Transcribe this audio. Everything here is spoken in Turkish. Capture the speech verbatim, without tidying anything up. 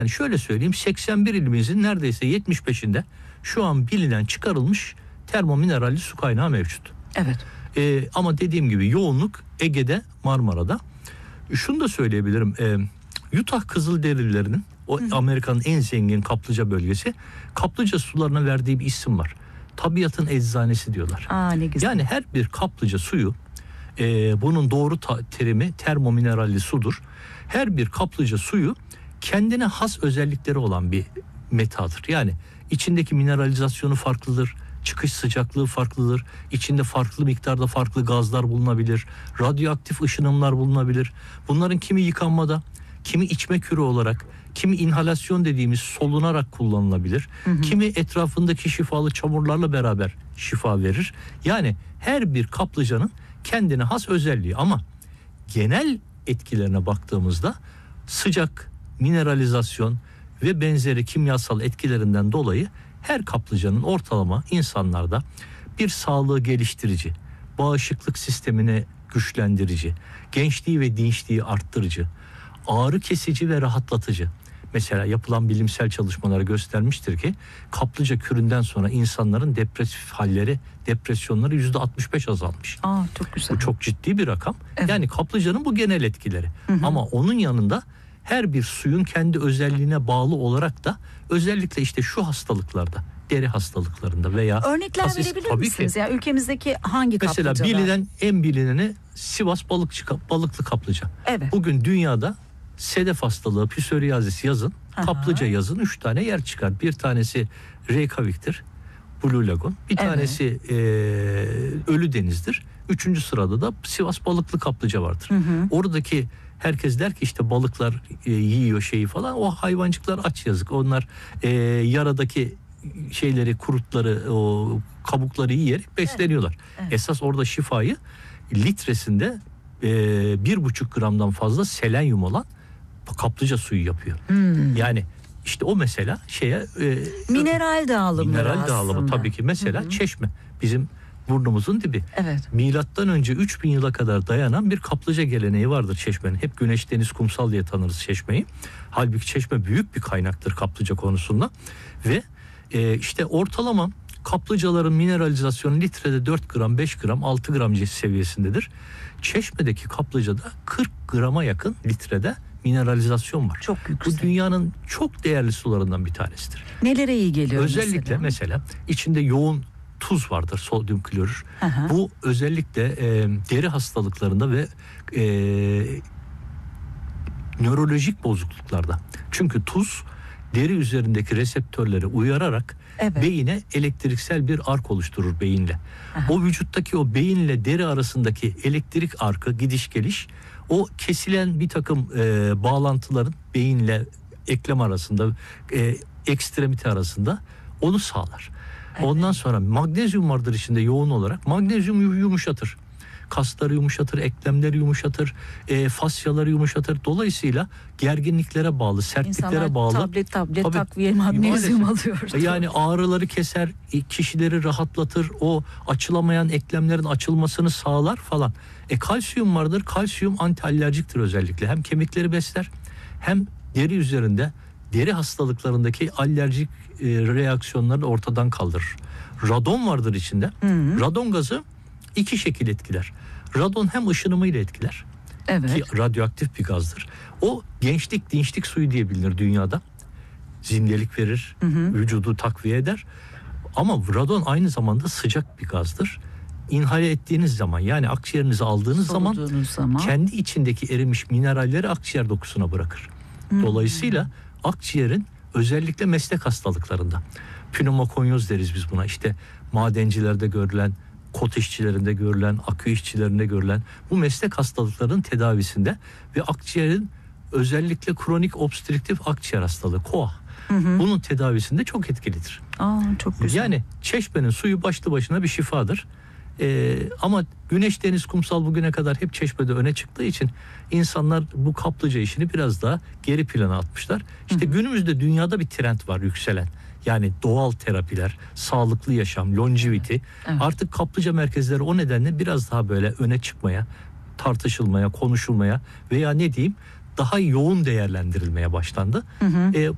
Yani şöyle söyleyeyim, seksen bir ilimizin neredeyse yetmiş beşinde şu an bilinen çıkarılmış termomineralli su kaynağı mevcut. Evet. Ee, ama dediğim gibi yoğunluk Ege'de, Marmara'da. Şunu da söyleyebilirim. E, Utah Kızılderililerinin, o Amerika'nın en zengin kaplıca bölgesi, kaplıca sularına verdiği bir isim var. Tabiatın eczanesi diyorlar. Aa, ne güzel. Yani her bir kaplıca suyu, e, bunun doğru ta- terimi termomineralli sudur. Her bir kaplıca suyu kendine has özellikleri olan bir metadır. Yani içindeki mineralizasyonu farklıdır. Çıkış sıcaklığı farklıdır. İçinde farklı miktarda farklı gazlar bulunabilir. Radyoaktif ışınımlar bulunabilir. Bunların kimi yıkanmada, kimi içme kürü olarak, kimi inhalasyon dediğimiz solunarak kullanılabilir. Hı hı. Kimi etrafındaki şifalı çamurlarla beraber şifa verir. Yani her bir kaplıcanın kendine has özelliği, ama genel etkilerine baktığımızda sıcak, mineralizasyon ve benzeri kimyasal etkilerinden dolayı her kaplıcanın ortalama insanlarda bir sağlığı geliştirici, bağışıklık sistemini güçlendirici, gençliği ve dinçliği arttırıcı, ağrı kesici ve rahatlatıcı. Mesela yapılan bilimsel çalışmalar göstermiştir ki kaplıca küründen sonra insanların depresif halleri, depresyonları yüzde altmış beş azalmış. Aa, çok güzel. Bu çok ciddi bir rakam. Evet. Yani kaplıcanın bu genel etkileri. Hı hı. Ama onun yanında her bir suyun kendi özelliğine bağlı olarak da özellikle işte şu hastalıklarda, deri hastalıklarında veya örnekler hasis, verebilir misiniz? Ki. Ya ülkemizdeki hangi kaplıcalar? Mesela bilinen, en bilineni Sivas balıkçı balıklı kaplıca. Evet. Bugün dünyada sedef hastalığı, psoriasis yazın, Aha. kaplıca yazın üç tane yer çıkar. Bir tanesi Reykjavik'tir, Blue Lagoon. Bir evet. tanesi e, Ölüdeniz'dir. Üçüncü sırada da Sivas balıklı kaplıca vardır. Hı hı. Oradaki herkes der ki işte balıklar e, yiyor şeyi falan. O hayvancıklar aç yazık. Onlar e, yaradaki şeyleri, kurutları, o kabukları yiyerek besleniyorlar. Evet. Evet. Esas orada şifayı litresinde e, bir buçuk gramdan fazla selenyum olan kaplıca suyu yapıyor. Hmm. Yani işte o mesela şeye e, mineral dağılımı mineral aslında. dağılımı tabii ki. Mesela hı hı. Çeşme bizim burnumuzun dibi. Evet. Milattan önce üç bin yıla kadar dayanan bir kaplıca geleneği vardır Çeşme'nin. Hep güneş, deniz, kumsal diye tanırız Çeşme'yi. Halbuki Çeşme büyük bir kaynaktır kaplıca konusunda. Ve e, işte ortalama kaplıcaların mineralizasyonu litrede dört gram, beş gram, altı gram seviyesindedir. Çeşme'deki kaplıcada kırk grama yakın litrede mineralizasyon var. Çok yüksek. Bu dünyanın çok değerli sularından bir tanesidir. Nelere iyi geliyor özellikle mesela? mesela içinde yoğun tuz vardır, sodyum klorür. Aha. Bu özellikle e, deri hastalıklarında ve e, nörolojik bozukluklarda. Çünkü tuz deri üzerindeki reseptörleri uyararak evet. beyine elektriksel bir ark oluşturur beyinle. Aha. O vücuttaki o beyinle deri arasındaki elektrik arkı, gidiş geliş, o kesilen bir takım e, bağlantıların beyinle eklem arasında, e, ekstremite arasında onu sağlar. Evet. Ondan sonra magnezyum vardır içinde yoğun olarak. Magnezyum yumuşatır. Kasları yumuşatır, eklemleri yumuşatır, e, fasyaları yumuşatır. Dolayısıyla gerginliklere bağlı, sertliklere İnsanlar bağlı. tablet tablet tabii, takviye magnezyum alıyor. Yani ağrıları keser, kişileri rahatlatır, o açılamayan eklemlerin açılmasını sağlar falan. E kalsiyum vardır. Kalsiyum antialerjiktir özellikle. Hem kemikleri besler, hem deri üzerinde deri hastalıklarındaki alerjik e, reaksiyonları ortadan kaldırır. Radon vardır içinde. Hı hı. Radon gazı iki şekil etkiler. Radon hem ışınımıyla etkiler. Evet. Ki radyoaktif bir gazdır. O gençlik, dinçlik suyu diye bilinir dünyada. Zindelik verir, hı hı. vücudu takviye eder. Ama radon aynı zamanda sıcak bir gazdır. İnhale ettiğiniz zaman, yani akciğerinize aldığınız zaman, zaman kendi içindeki erimiş mineralleri akciğer dokusuna bırakır. Hı. Dolayısıyla akciğerin özellikle meslek hastalıklarında, pneumokonyoz deriz biz buna, işte madencilerde görülen, kot işçilerinde görülen, akü işçilerinde görülen bu meslek hastalıklarının tedavisinde ve akciğerin özellikle kronik obstrüktif akciğer hastalığı, K O A, hı hı. bunun tedavisinde çok etkilidir. Aa, çok güzel. Yani Çeşme'nin suyu başlı başına bir şifadır. Ee, ama güneş, deniz, kumsal bugüne kadar hep Çeşme'de öne çıktığı için insanlar bu kaplıca işini biraz daha geri plana atmışlar. İşte hı hı. günümüzde dünyada bir trend var yükselen. Yani doğal terapiler, sağlıklı yaşam, longevity. Evet, evet. Artık kaplıca merkezleri o nedenle biraz daha böyle öne çıkmaya, tartışılmaya, konuşulmaya veya ne diyeyim daha yoğun değerlendirilmeye başlandı. Hı hı. E,